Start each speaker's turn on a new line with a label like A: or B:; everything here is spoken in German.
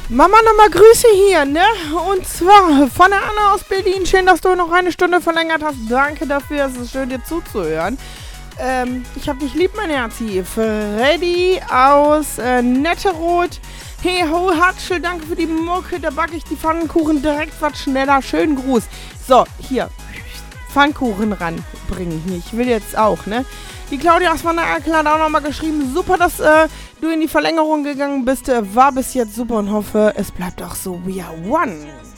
A: Mama, nochmal Grüße hier, ne? Und zwar von der Anna aus Berlin. Schön, dass du noch eine Stunde verlängert hast. Danke dafür, es ist schön, dir zuzuhören. Ich hab dich lieb, mein Herzi. Freddy aus Netteroth. Hey ho, Hatschel, danke für die Mucke. Da backe ich die Pfannkuchen direkt was schneller. Schönen Gruß. So, hier. Pfannkuchen ranbringen hier. Ich will jetzt auch, ne? Die Claudia aus von der Erkel hat auch nochmal geschrieben. Super, dass du in die Verlängerung gegangen bist. War bis jetzt super und hoffe, es bleibt auch so. We are one.